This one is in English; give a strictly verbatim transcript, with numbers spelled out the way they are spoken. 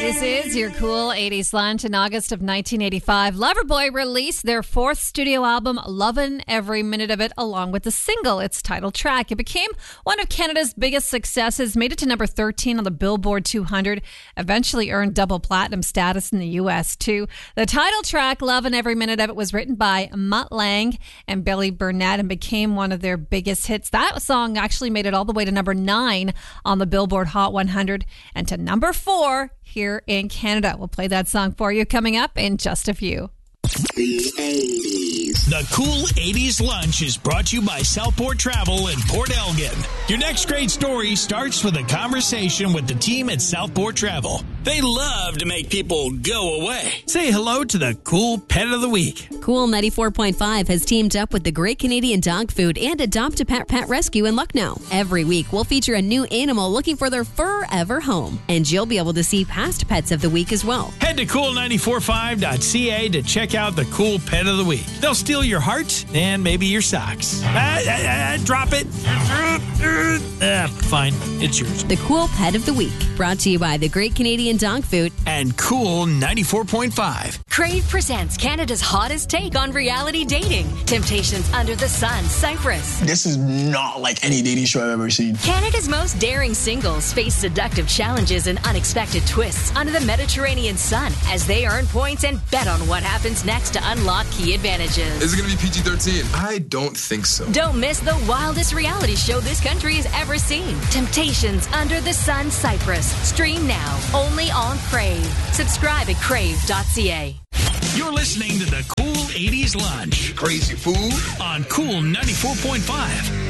This is your cool eighties lunch. In August of nineteen eighty-five, Loverboy released their fourth studio album, Lovin' Every Minute of It, along with the single, its title track. It became one of Canada's biggest successes, made it to number thirteen on the Billboard two hundred, eventually earned double platinum status in the U S too. The title track, Lovin' Every Minute of It, was written by Mutt Lange and Billy Burnett and became one of their biggest hits. That song actually made it all the way to number nine on the Billboard Hot one hundred and to number four here in Canada. We'll play that song for you coming up in just a few. The eighties. The Cool eighties Lunch is brought to you by Southport Travel in Port Elgin. Your next great story starts with a conversation with the team at Southport Travel. They love to make people go away. Say hello to the Cool Pet of the Week. Cool ninety-four point five has teamed up with the Great Canadian Dog Food and Adopt a Pet Pet Rescue in Lucknow. Every week, we'll feature a new animal looking for their forever home. And you'll be able to see past pets of the week as well. Head to cool nine four five dot c a to check out the Cool Pet of the Week. They'll steal your heart and maybe your socks. Ah, ah, ah, drop it. Ah, fine. It's yours. The Cool Pet of the Week. Brought to you by the Great Canadian Dog Food and Cool ninety-four point five. Crave presents Canada's hottest take on reality dating. Temptations Under the Sun, Cyprus. This is not like any dating show I've ever seen. Canada's most daring singles face seductive challenges and unexpected twists under the Mediterranean sun as they earn points and bet on what happens next to unlock key advantages. Is it going to be P G thirteen? I don't think so. Don't miss the wildest reality show this country has ever seen. Temptations Under the Sun, Cyprus. Stream now, only on Crave. Subscribe at crave dot c a. You're listening to the Cool eighties Lunch. Crazy food on Cool ninety-four point five.